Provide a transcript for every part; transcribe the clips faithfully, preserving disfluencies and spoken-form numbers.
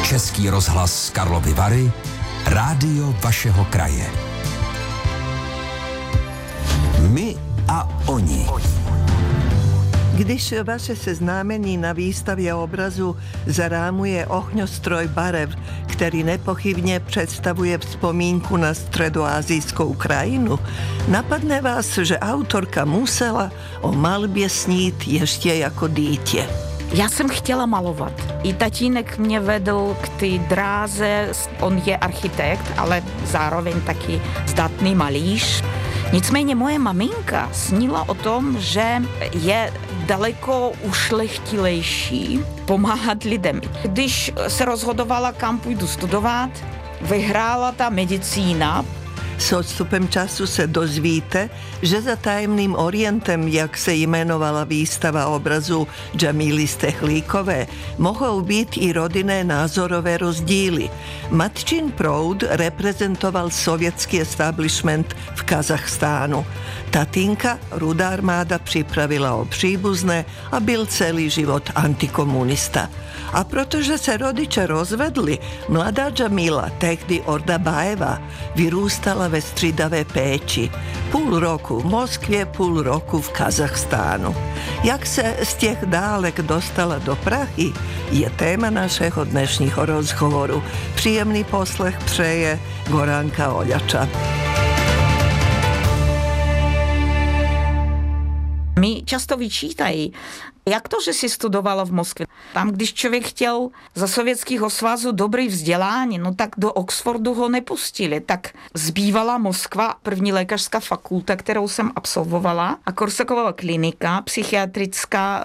Český rozhlas Karlovy Vary, rádio vašeho kraje. My a oni. Když vaše seznámení na výstavě obrazu zarámuje ohňostroj barev, který nepochybně představuje vzpomínku na středoasijskou krajinu, napadne vás, že autorka musela o malbě snít ještě jako dítě. Já jsem chtěla malovat. I tatínek mě vedl k té dráze, on je architekt, ale zároveň taky zdatný malíř. Nicméně moje maminka snila o tom, že je daleko ušlechtilejší pomáhat lidem. Když se rozhodovala, kam půjdu studovat, vyhrála ta medicína. S odstupem času se dozvíte, že za tajemným orientem, jak se jmenovala výstava obrazu Džamily Stechlíkové, mohou být i rodinné názorové rozdíly. Matčin proud reprezentoval sovětský establishment v Kazachstánu. Tatínka rudá armáda připravila o příbuzné a byl celý život antikomunista. A protože se rodiče rozvedli, mladá Džamila, tehdy Ordabajeva, vyrůstala ve střídavé péči. Půl roku v Moskvě, půl roku v Kazachstánu. Jak se z těch dálek dostala do Prahy, je téma našeho dnešního rozhovoru. Příjemný poslech přeje Goranka Oljača. Mi často vyčítají, jak to, že si studovala v Moskvě. Tam, když člověk chtěl za Sovětského svazu dobrý vzdělání, no tak do Oxfordu ho nepustili. Tak zbývala Moskva, první lékařská fakulta, kterou jsem absolvovala, a Korsakovova klinika psychiatrická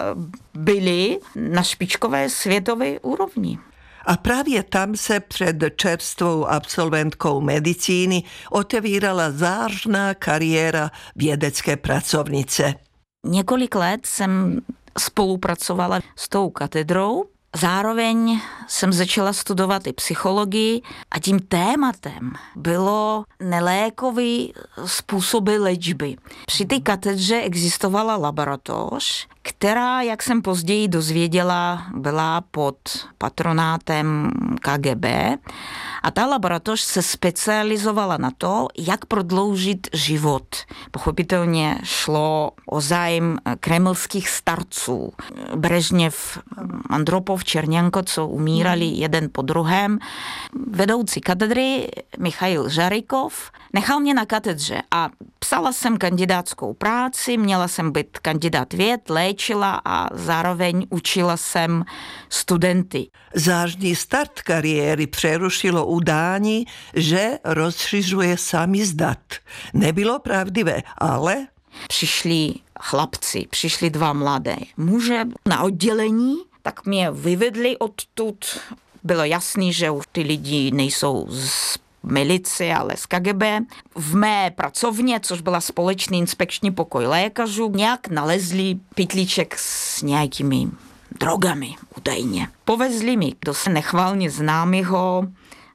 byly na špičkové světové úrovni. A právě tam se před čerstvou absolventkou medicíny otevírala zářná kariéra vědecké pracovnice. Několik let jsem spolupracovala s tou katedrou, zároveň jsem začala studovat i psychologii a tím tématem bylo nelékové způsoby léčby. Při té katedře existovala laboratoř, která, jak jsem později dozvěděla, byla pod patronátem K G B, a ta laboratoř se specializovala na to, jak prodloužit život. Pochopitelně šlo o zájem kremlských starců. Brežněv, Andropov, Černěnko, co umírali jeden po druhém. Vedoucí katedry Michail Žarikov nechal mě na katedře a psala jsem kandidátskou práci, měla jsem být kandidát věd, léčila a zároveň učila jsem studenty. Zářný start kariéry přerušilo udání, že rozšiřuje samizdat. Nebylo pravdivé, ale... Přišli chlapci, přišli dva mladé muže na oddělení, tak mě vyvedli odtud. Bylo jasný, že už ty lidi nejsou z milice, ale z K G B. V mé pracovně, což byla společný inspekční pokoj lékařů, nějak nalezli pytlíček s nějakými drogami údajně. Povezli mi do nechvalně známého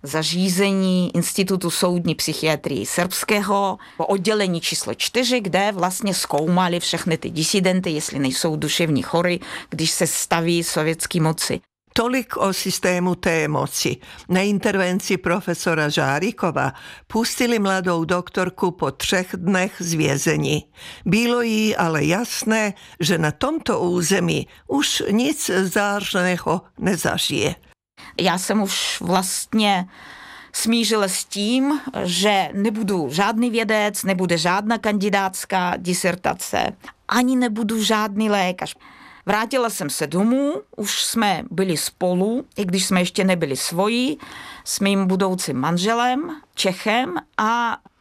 zařízení Institutu soudní psychiatrie srbského po oddělení číslo čtyři, kde vlastně zkoumali všechny ty disidenty, jestli nejsou duševní chory, když se staví sovětský moci. Tolik o systému té moci. Na intervenci profesora Žárikova pustili mladou doktorku po třech dnech z vězení. Bylo jí ale jasné, že na tomto území už nic zářného nezažije. Já jsem už vlastně smířila s tím, že nebudu žádný vědec, nebude žádná kandidátská disertace, ani nebudu žádný lékař. Vrátila jsem se domů, už jsme byli spolu, i když jsme ještě nebyli svoji, s mým budoucím manželem, Čechem, a